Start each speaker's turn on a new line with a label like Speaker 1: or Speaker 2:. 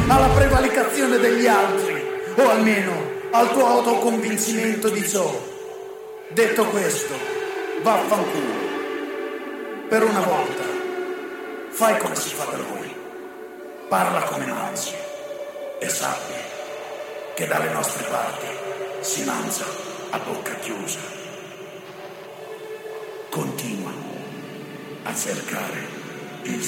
Speaker 1: alla prevaricazione degli altri, o almeno al tuo autoconvincimento di ciò. Detto questo, vaffanculo. Per una volta, fai come si fa da noi. Parla come mangi e sappi che dalle nostre parti si mangia a bocca chiusa. Continua a cercare